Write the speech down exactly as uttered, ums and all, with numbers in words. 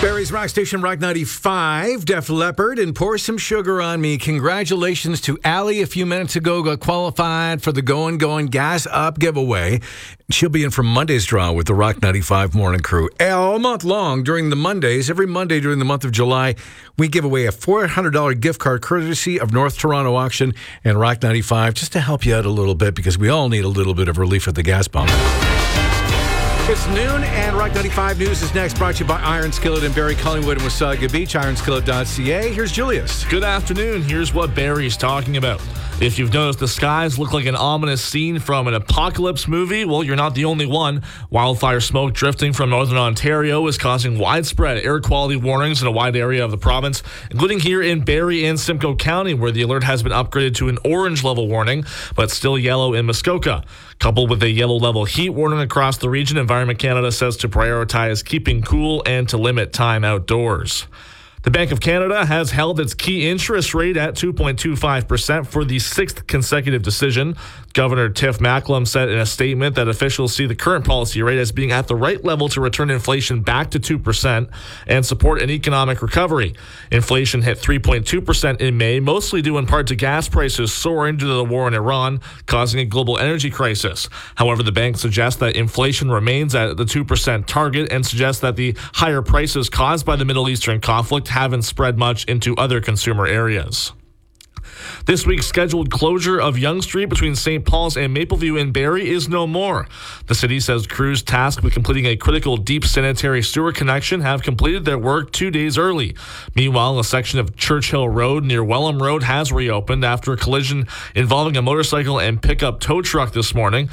Barrie's Rock Station, Rock ninety-five, Def Leppard, and Pour Some Sugar on Me. Congratulations to Allie a few minutes ago, got qualified for the Going Going Gas Up giveaway. She'll be in for Monday's draw with the Rock ninety-five Morning Crew. All month long, during the Mondays, every Monday during the month of July, we give away a four hundred dollars gift card courtesy of North Toronto Auction and Rock ninety-five, just to help you out a little bit, because we all need a little bit of relief at the gas pump. It's noon, and Rock ninety-five News is next, brought to you by Iron Skillet in Barrie, Collingwood, and Wasaga Beach, iron skillet dot c a. Here's Julius. Good afternoon. Here's what Barrie's talking about. If you've noticed the skies look like an ominous scene from an apocalypse movie, well, you're not the only one. Wildfire smoke drifting from northern Ontario is causing widespread air quality warnings in a wide area of the province, including here in Barrie and Simcoe County, where the alert has been upgraded to an orange level warning, but still yellow in Muskoka. Coupled with a yellow level heat warning across the region, Environment Canada says to prioritize keeping cool and to limit time outdoors. The Bank of Canada has held its key interest rate at two point two five percent for the sixth consecutive decision. Governor Tiff Macklem said in a statement that officials see the current policy rate as being at the right level to return inflation back to two percent and support an economic recovery. Inflation hit three point two percent in May, mostly due in part to gas prices soaring due to the war in Iran, causing a global energy crisis. However, the bank suggests that inflation remains at the two percent target and suggests that the higher prices caused by the Middle Eastern conflict haven't spread much into other consumer areas. This week's scheduled closure of Yonge Street between Saint Paul's and Mapleview in Barrie is no more. The city says crews tasked with completing a critical deep sanitary sewer connection have completed their work two days early. Meanwhile, a section of Churchill Road near Welham Road has reopened after a collision involving a motorcycle and pickup tow truck this morning.